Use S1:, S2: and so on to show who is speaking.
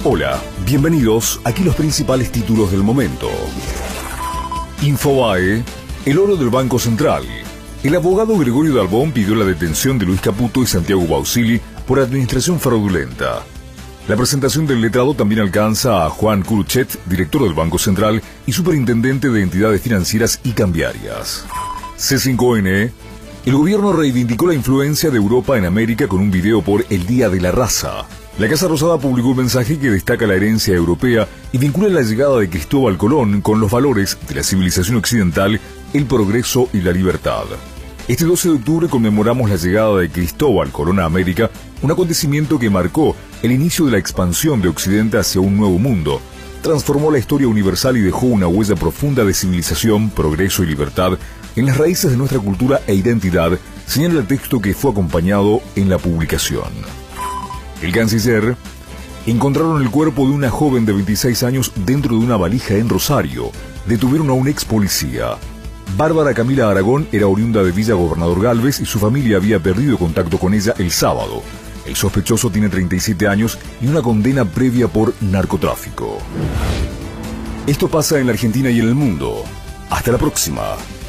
S1: Hola, bienvenidos. Aquí los principales títulos del momento. Infobae, el oro del Banco Central. El abogado Gregorio Dalbón pidió la detención de Luis Caputo y Santiago Bausili por administración fraudulenta. La presentación del letrado también alcanza a Juan Curuchet, director del Banco Central y superintendente de entidades financieras y cambiarias. C5N. El gobierno reivindicó la influencia de Europa en América con un video por el Día de la Raza. La Casa Rosada publicó un mensaje que destaca la herencia europea y vincula la llegada de Cristóbal Colón con los valores de la civilización occidental, el progreso y la libertad. Este 12 de octubre conmemoramos la llegada de Cristóbal Colón a América, un acontecimiento que marcó el inicio de la expansión de Occidente hacia un nuevo mundo. Transformó la historia universal y dejó una huella profunda de civilización, progreso y libertad en las raíces de nuestra cultura e identidad, señala el texto que fue acompañado en la publicación. El canciller: encontraron el cuerpo de una joven de 26 años dentro de una valija en Rosario. Detuvieron a un ex policía. Bárbara Camila Aragón era oriunda de Villa Gobernador Galvez y su familia había perdido contacto con ella el sábado. El sospechoso tiene 37 años y una condena previa por narcotráfico. Esto pasa en la Argentina y en el mundo. Hasta la próxima.